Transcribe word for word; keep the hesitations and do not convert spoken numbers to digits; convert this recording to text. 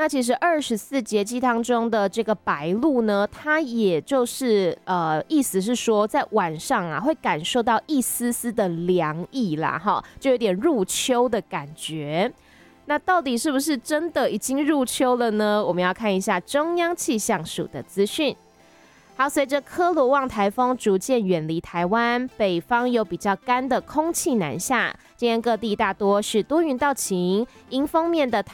那其实二十四节气当中的这个白露呢，它也就是呃，意思是说在晚上啊会感受到一丝丝的凉意啦，哈，就有点入秋的感觉。那到底是不是真的已经入秋了呢？我们要看一下中央气象署的资讯。好，随着科罗旺台风逐渐远离台湾，北方有比较干的空气南下，今天各地大多是多云到晴，迎风面的